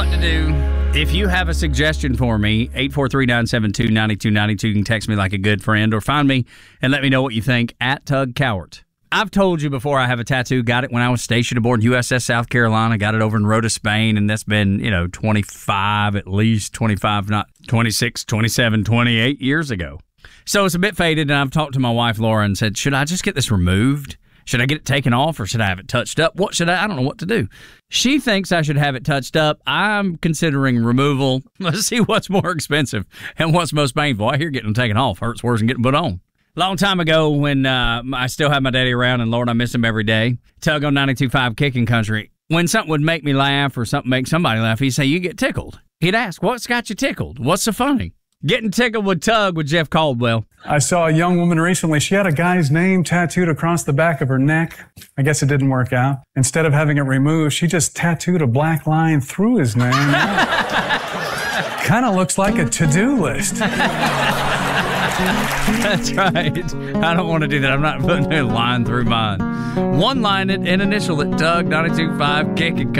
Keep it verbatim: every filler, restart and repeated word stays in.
what to do. If you have a suggestion for me, eight four three, nine seven two, nine two nine two. You can text me like a good friend or find me and let me know what you think at Tug Cowart. I've told you before I have a tattoo. Got it when I was stationed aboard U S S South Carolina. Got it over in Rota, Spain, and that's been, you know, twenty-five at least, twenty-five, not twenty-six, twenty-seven, twenty-eight years ago. So it's a bit faded, and I've talked to my wife, Laura, and said, should I just get this removed? Should I get it taken off, or should I have it touched up? What should I? I don't know what to do. She thinks I should have it touched up. I'm considering removal. Let's see what's more expensive and what's most painful. I hear getting them taken off hurts worse than getting put on. Long time ago when uh, I still had my daddy around, and Lord, I miss him every day, Tug on ninety-two point five Kicking Country, when something would make me laugh or something make somebody laugh, he'd say, you get tickled. He'd ask, what's got you tickled? What's so funny? Getting tickled with Tug with Jeff Caldwell. I saw a young woman recently. She had a guy's name tattooed across the back of her neck. I guess it didn't work out. Instead of having it removed, she just tattooed a black line through his name. Kind of looks like a to-do list. That's right. I don't want to do that. I'm not putting a line through mine. One line it and initial it, Tug, ninety-two point five Kicking Country.